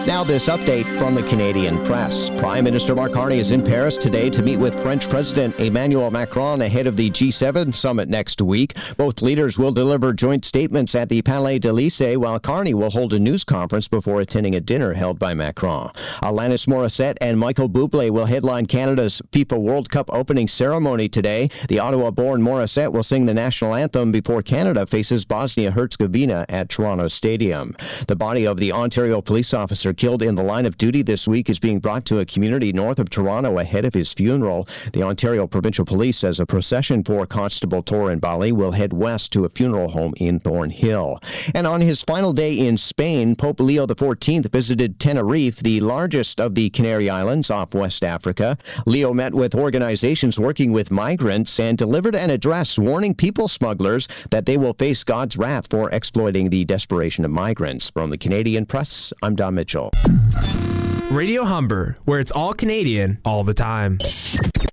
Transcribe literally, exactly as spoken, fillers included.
Now this update from the Canadian press. Prime Minister Mark Carney is in Paris today to meet with French President Emmanuel Macron ahead of the G seven summit next week. Both leaders will deliver joint statements at the Palais de l'Élysée, while Carney will hold a news conference before attending a dinner held by Macron. Alanis Morissette and Michael Bublé will headline Canada's FIFA World Cup opening ceremony today. The Ottawa-born Morissette will sing the national anthem before Canada faces Bosnia-Herzegovina at Toronto Stadium. The body of the Ontario police officer killed in the line of duty this week is being brought to a community north of Toronto ahead of his funeral. The Ontario Provincial Police says a procession for Constable Torin Bali will head west to a funeral home in Thornhill. And on his final day in Spain, Pope Leo the fourteenth visited Tenerife, the largest of the Canary Islands off West Africa. Leo met with organizations working with migrants and delivered an address warning people smugglers that they will face God's wrath for exploiting the desperation of migrants. From the Canadian Press, I'm Don Mitchell. Radio Humber, where it's all Canadian all the time.